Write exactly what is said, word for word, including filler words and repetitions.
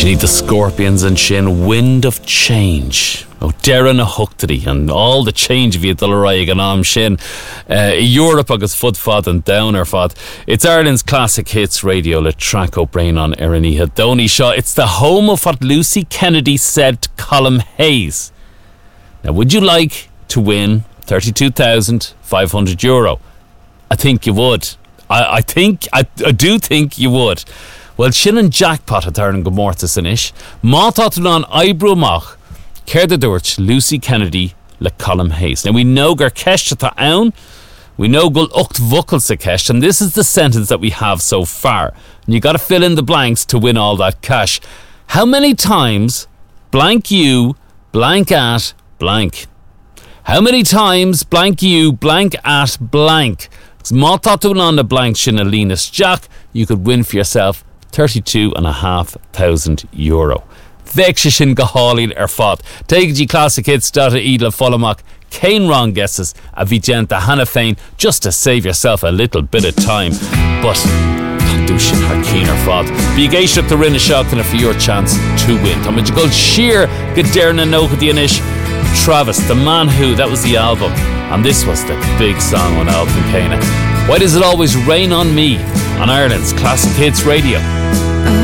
She the Scorpions and Shin, Wind of Change. Oh, Darren a Huchtedy and all the change of you Dullarayag and Am Shin. Uh, Europe agus fud fad and downer fad. It's Ireland's classic hits radio. Le track O'Brien on Ernie Hadoni Shaw. It's the home of what Lucy Kennedy said to Colm Hayes. Now, would you like to win thirty-two thousand five hundred euro? I think you would. I, I think, I, I do think you would. Well, Shin jackpot at Ireland go mortis in ish. Ma Tatulan Ibro Mach, Kerda Durch, Lucy Kennedy, Le Colm Hayes. Now we know Ger Kesh ta Aun, we know Gul Ucht Vuckels a Kesh, and this is the sentence that we have so far. And you got to fill in the blanks to win all that cash. How many times blank you, blank at, blank? How many times blank you, blank at, blank? Ma Tatulan the blank Shin Linus Jack, you could win for yourself thirty-two and a half thousand euro. Vexishin Gahalil Erfat. Take G Classic Hits data Edla Follomak. Kane wrong guesses. A Vigenta Hannah Fain, just to save yourself a little bit of time. But don't do shit her keen or fat. Be gauged up the rinna shock for your chance to win. Tom you go sheer Gaderna no Inish. Travis, the man who, that was the album. And this was the big song on Alvin Kana. Why does it always rain on me? On Ireland's Classic Hits Radio.